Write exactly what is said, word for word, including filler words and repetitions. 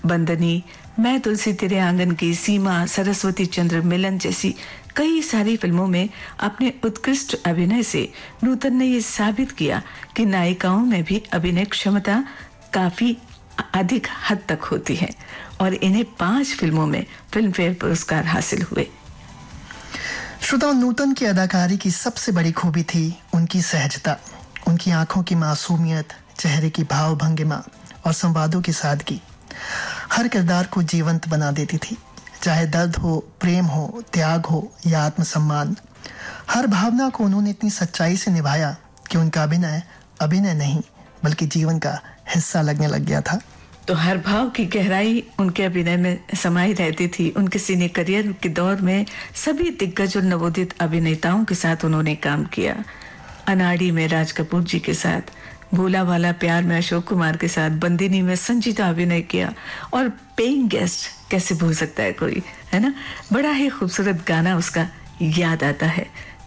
बंदनी, मैं तुलसी तेरे आंगन की, सीमा, सरस्वती चंद्र मिलन जैसी कई सारी फिल्मों में अपने उत्कृष्ट अभिनय से नूतन ने ये साबित किया कि नायिकाओं में भी अभिनय क्षमता काफी अधिक हद तक होती है और इन्हें पांच फिल्मों में फिल्म फेयर पुरस्कार हासिल हुए। श्रोताओं, नूतन की अदाकारी की सबसे बड़ी खूबी थी उनकी सहजता, उनकी आंखों की मासूमियत, चेहरे की भाव भंगिमा और संवादों की सादगी हर किरदार को जीवंत बना देती थी। चाहे दर्द हो, प्रेम हो, त्याग हो या आत्मसम्मान, हर भावना को उन्होंने इतनी सच्चाई से निभाया कि उनका अभिनय अभिनय नहीं बल्कि जीवन का हिस्सा लगने लग गया था। तो हर भाव की गहराई उनके अभिनय में समाई रहती थी। उनके सिने करियर के दौर में सभी दिग्गज और नवोदित अभिनेताओं के साथ उन्होंने काम किया। अनाड़ी में राज कपूर जी के साथ, भोला वाला प्यार में अशोक कुमार के साथ, बंदिनी में संजीता अभिनय किया और पेइंग गेस्ट कैसे भूल सकता है कोई, है ना। बड़ा ही खूबसूरत गाना उसका याद आता है,